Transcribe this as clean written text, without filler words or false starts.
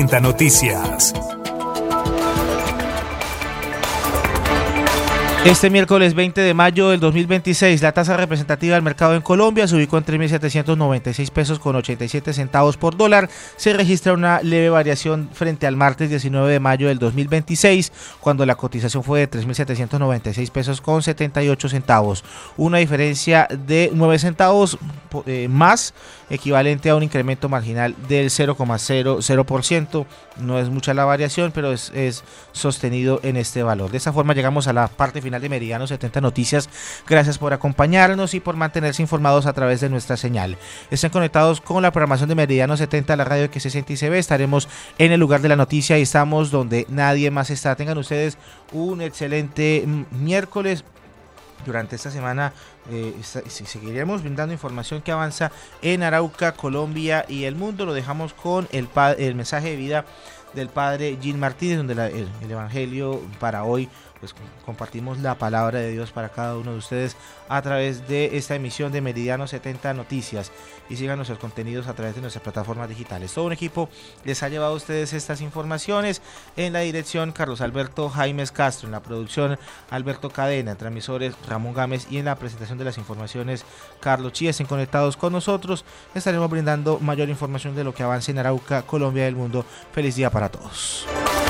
Noticias. Este miércoles 20 de mayo del 2026, la tasa representativa del mercado en Colombia se ubicó en 3.796 pesos con 87 centavos por dólar. Se registra una leve variación frente al martes 19 de mayo del 2026, cuando la cotización fue de 3.796 pesos con 78 centavos. Una diferencia de 9 centavos más, equivalente a un incremento marginal del 0,00%. No es mucha la variación, pero es sostenido en este valor. De esta forma llegamos a la parte final de Meridiano 70 Noticias. Gracias por acompañarnos y por mantenerse informados a través de nuestra señal. Estén conectados con la programación de Meridiano 70, la radio que se siente y se ve. Estaremos en el lugar de la noticia y estamos donde nadie más está. Tengan ustedes un excelente miércoles. Durante esta semana seguiremos brindando información que avanza en Arauca, Colombia y el mundo. Lo dejamos con el mensaje de vida del padre Gil Martínez, donde el evangelio para hoy, pues compartimos la palabra de Dios para cada uno de ustedes a través de esta emisión de Meridiano 70 Noticias, y sigan nuestros contenidos a través de nuestras plataformas digitales. Todo un equipo les ha llevado a ustedes estas informaciones. En la dirección, Carlos Alberto Jaimes Castro; en la producción, Alberto Cadena; en transmisores, Ramón Gámez; y en la presentación de las informaciones, Carlos Chíez. En Conectados con nosotros estaremos brindando mayor información de lo que avance en Arauca, Colombia y el mundo. Feliz día para todos.